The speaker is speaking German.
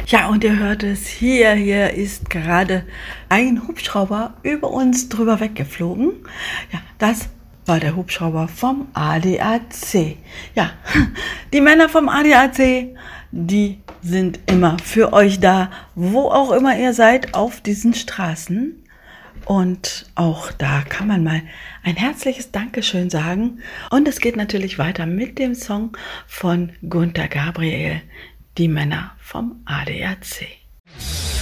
Ja, und ihr hört es hier ist gerade ein Hubschrauber über uns drüber weggeflogen. Ja, das war der Hubschrauber vom ADAC. Ja, die Männer vom ADAC, die sind immer für euch da, wo auch immer ihr seid, auf diesen Straßen. Und auch da kann man mal ein herzliches Dankeschön sagen. Und es geht natürlich weiter mit dem Song von Gunter Gabriel, Die Männer vom ADAC.